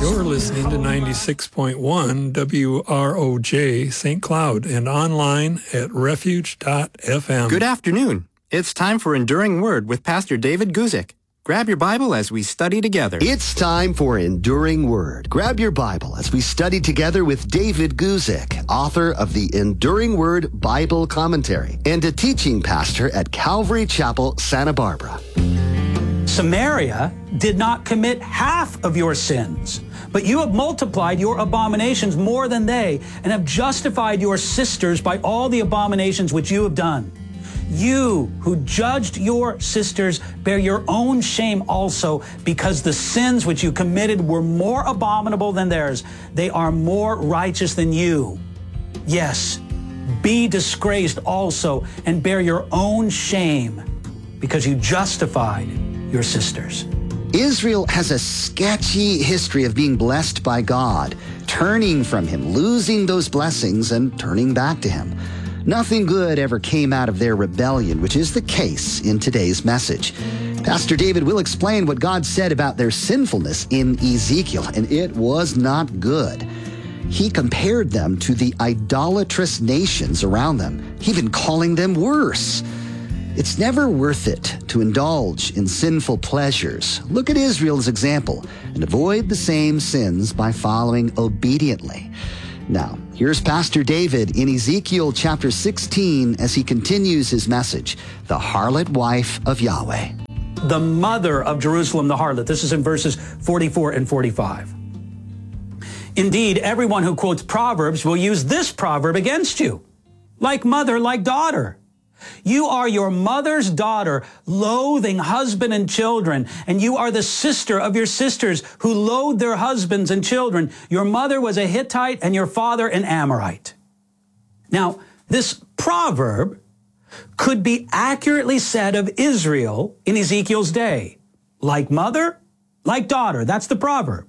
You're listening to 96.1 WROJ St. Cloud and online at refuge.fm. Good afternoon. It's time for Enduring Word with Pastor David Guzik. Grab your Bible as we study together. It's time for Enduring Word. Grab your Bible as we study together with David Guzik, author of the Enduring Word Bible Commentary and a teaching pastor at Calvary Chapel, Santa Barbara. Samaria did not commit half of your sins, but you have multiplied your abominations more than they, and have justified your sisters by all the abominations which you have done. You who judged your sisters bear your own shame also, because the sins which you committed were more abominable than theirs. They are more righteous than you. Yes, be disgraced also and bear your own shame, because you justified your sisters. Israel has a sketchy history of being blessed by God, turning from Him, losing those blessings, and turning back to Him. Nothing good ever came out of their rebellion, which is the case in today's message. Pastor David will explain what God said about their sinfulness in Ezekiel, and it was not good. He compared them to the idolatrous nations around them, even calling them worse. It's never worth it to indulge in sinful pleasures. Look at Israel's example and avoid the same sins by following obediently. Now, here's Pastor David in Ezekiel chapter 16 as he continues his message, the harlot wife of Yahweh. The mother of Jerusalem, the harlot. This is in verses 44 and 45. Indeed, everyone who quotes Proverbs will use this proverb against you. Like mother, like daughter. You are your mother's daughter, loathing husband and children, and you are the sister of your sisters who loathe their husbands and children. Your mother was a Hittite and your father an Amorite. Now, this proverb could be accurately said of Israel in Ezekiel's day. Like mother, like daughter. That's the proverb.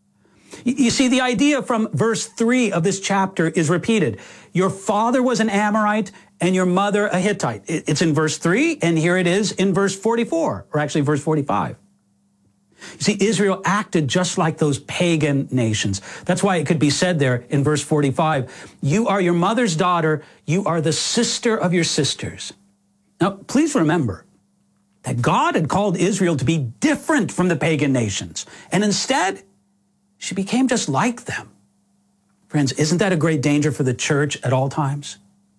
You see, the idea from verse 3 of this chapter is repeated. Your father was an Amorite and your mother a Hittite. It's in verse 3, and here it is in verse 44, or actually verse 45. You see, Israel acted just like those pagan nations. That's why it could be said there in verse 45, you are your mother's daughter, you are the sister of your sisters. Now, please remember that God had called Israel to be different from the pagan nations, and instead, she became just like them. Friends, isn't that a great danger for the church at all times?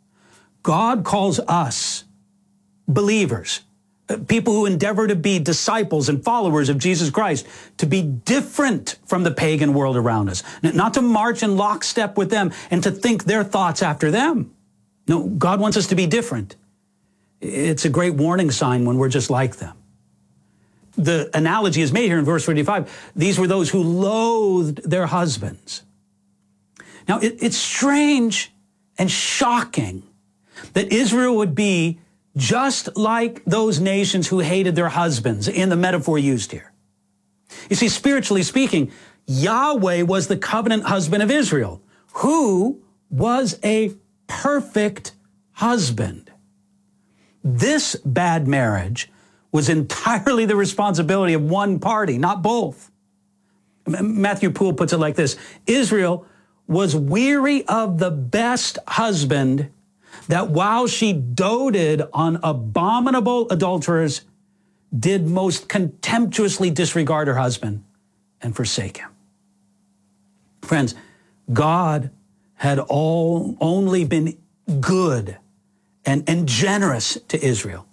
God calls us, believers, people who endeavor to be disciples and followers of Jesus Christ, to be different from the pagan world around us, not to march in lockstep with them and to think their thoughts after them. No, God wants us to be different. It's a great warning sign when we're just like them. The analogy is made here in verse 45. These were those who loathed their husbands. Now, it's strange and shocking that Israel would be just like those nations who hated their husbands in the metaphor used here. You see, spiritually speaking, Yahweh was the covenant husband of Israel, who was a perfect husband. This bad marriage was entirely the responsibility of one party, not both. Matthew Poole puts it like this: Israel was weary of the best husband, that while she doted on abominable adulterers, did most contemptuously disregard her husband and forsake him. Friends, God had only been good and generous to Israel,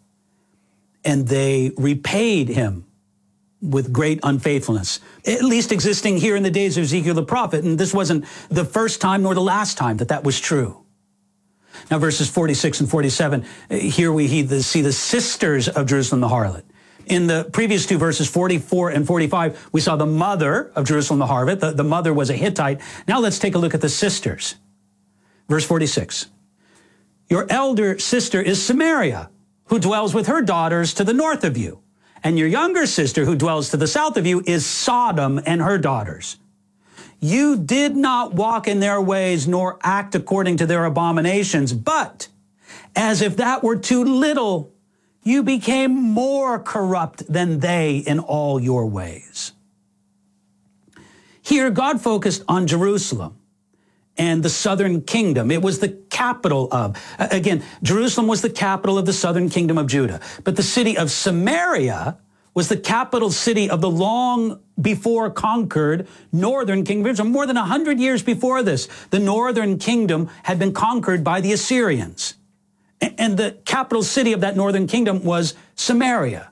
and they repaid him with great unfaithfulness, at least existing here in the days of Ezekiel the prophet. And this wasn't the first time nor the last time that was true. Now, verses 46 and 47, here we see the sisters of Jerusalem the harlot. In the previous two verses, 44 and 45, we saw the mother of Jerusalem the harlot. The mother was a Hittite. Now let's take a look at the sisters. Verse 46, your elder sister is Samaria, who dwells with her daughters to the north of you. And your younger sister, who dwells to the south of you, is Sodom and her daughters. You did not walk in their ways, nor act according to their abominations, but as if that were too little, you became more corrupt than they in all your ways. Here, God focused on Jerusalem and the southern kingdom. It was the capital of, again, Jerusalem was the capital of the southern kingdom of Judah. But the city of Samaria was the capital city of the long before conquered northern kingdom of Israel. More than 100 years before this, the northern kingdom had been conquered by the Assyrians. And the capital city of that northern kingdom was Samaria.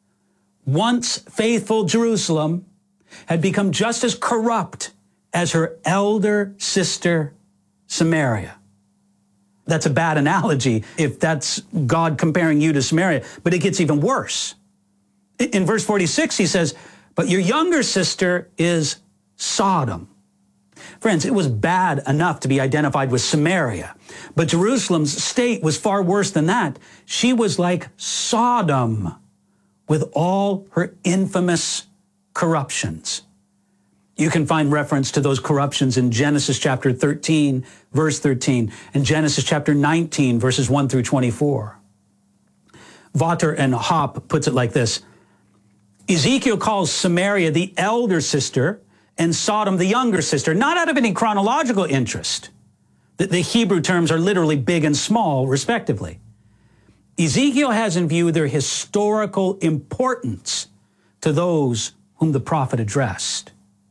Once faithful Jerusalem had become just as corrupt as her elder sister, Samaria. That's a bad analogy if that's God comparing you to Samaria, but it gets even worse. In verse 46, he says, but your younger sister is Sodom. Friends, it was bad enough to be identified with Samaria, but Jerusalem's state was far worse than that. She was like Sodom with all her infamous corruptions. You can find reference to those corruptions in Genesis chapter 13, verse 13, and Genesis chapter 19, verses 1 through 24. Vater and Hopp puts it like this. Ezekiel calls Samaria the elder sister and Sodom the younger sister, not out of any chronological interest. The Hebrew terms are literally big and small, respectively. Ezekiel has in view their historical importance to those whom the prophet addressed.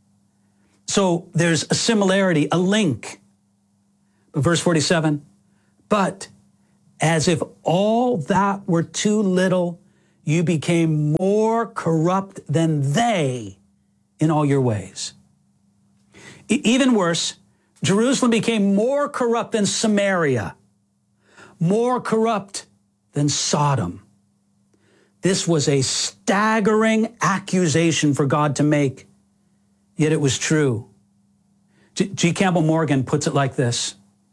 So there's a similarity, a link. But verse 47, but as if all that were too little, you became more corrupt than they in all your ways. Even worse, Jerusalem became more corrupt than Samaria, more corrupt than Sodom. This was a staggering accusation for God to make. Yet it was true. G. Campbell Morgan puts it like this.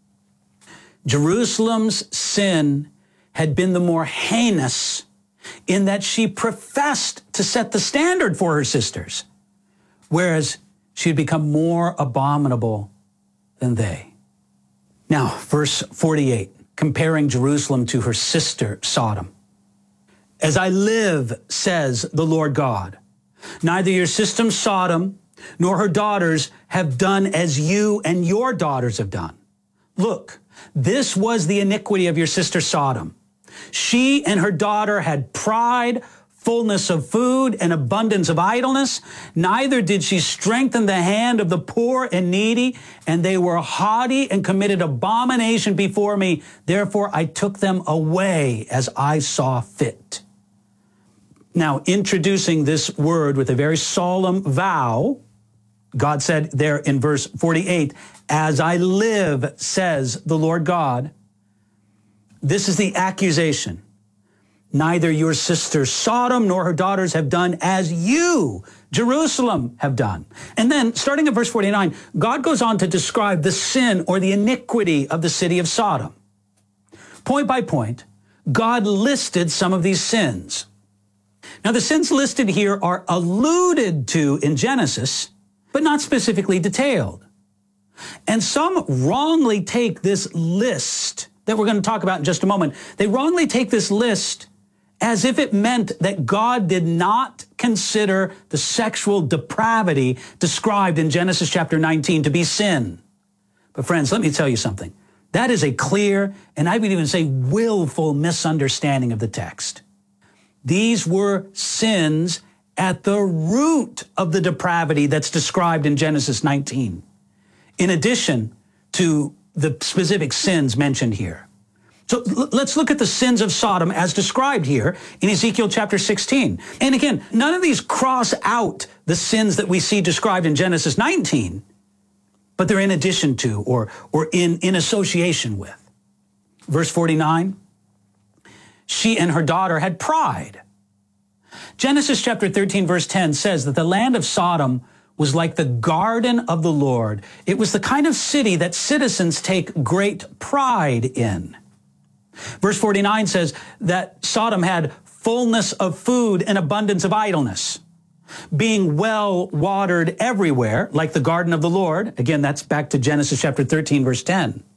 Jerusalem's sin had been the more heinous in that she professed to set the standard for her sisters, whereas she had become more abominable than they. Now, verse 48, comparing Jerusalem to her sister Sodom. As I live, says the Lord God, neither your sister Sodom nor her daughters have done as you and your daughters have done. Look, this was the iniquity of your sister Sodom. She and her daughter had pride, fullness of food, and abundance of idleness. Neither did she strengthen the hand of the poor and needy, and they were haughty and committed abomination before me. Therefore, I took them away as I saw fit. Now, introducing this word with a very solemn vow, God said there in verse 48, as I live, says the Lord God. This is the accusation. Neither your sister Sodom nor her daughters have done as you, Jerusalem, have done. And then, starting at verse 49, God goes on to describe the sin or the iniquity of the city of Sodom. Point by point, God listed some of these sins. Now, the sins listed here are alluded to in Genesis, but not specifically detailed. And some wrongly take this list that we're going to talk about in just a moment. They wrongly take this list as if it meant that God did not consider the sexual depravity described in Genesis chapter 19 to be sin. But friends, let me tell you something. That is a clear, and I would even say willful misunderstanding of the text. These were sins at the root of the depravity that's described in Genesis 19, in addition to the specific sins mentioned here. So let's look at the sins of Sodom as described here in Ezekiel chapter 16. And again, none of these cross out the sins that we see described in Genesis 19, but they're in addition to or in association with. Verse 49, she and her daughter had pride. Genesis chapter 13, verse 10 says that the land of Sodom was like the garden of the Lord. It was the kind of city that citizens take great pride in. Verse 49 says that Sodom had fullness of food and abundance of idleness, being well watered everywhere, like the garden of the Lord. Again, that's back to Genesis chapter 13, verse 10.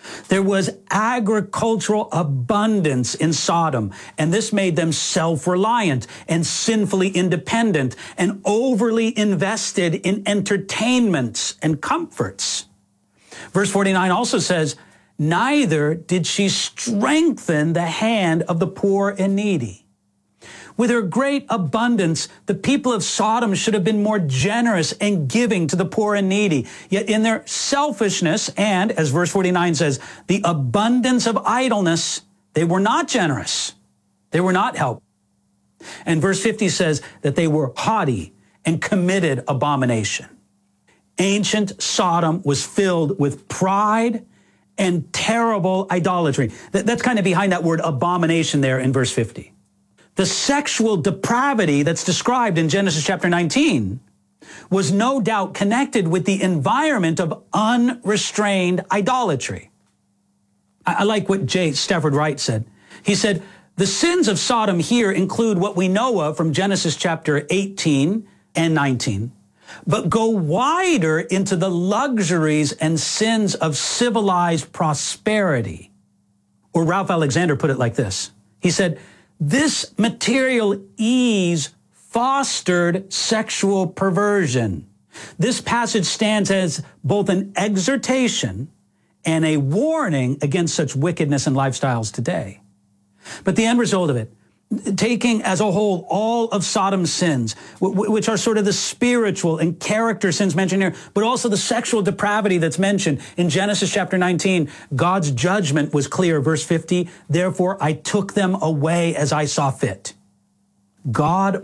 There was agricultural abundance in Sodom, and this made them self-reliant and sinfully independent and overly invested in entertainments and comforts. Verse 49 also says, neither did she strengthen the hand of the poor and needy. With her great abundance, the people of Sodom should have been more generous and giving to the poor and needy. Yet in their selfishness and, as verse 49 says, the abundance of idleness, they were not generous. They were not helpful. And verse 50 says that they were haughty and committed abomination. Ancient Sodom was filled with pride and terrible idolatry. That's kind of behind that word abomination there in verse 50. The sexual depravity that's described in Genesis chapter 19 was no doubt connected with the environment of unrestrained idolatry. I like what J. Stafford Wright said. He said, the sins of Sodom here include what we know of from Genesis chapter 18 and 19, but go wider into the luxuries and sins of civilized prosperity. Or Ralph Alexander put it like this. He said, this material ease fostered sexual perversion. This passage stands as both an exhortation and a warning against such wickedness and lifestyles today. But the end result of it, taking as a whole all of Sodom's sins, which are sort of the spiritual and character sins mentioned here, but also the sexual depravity that's mentioned in Genesis chapter 19, God's judgment was clear. Verse 50, therefore I took them away as I saw fit. God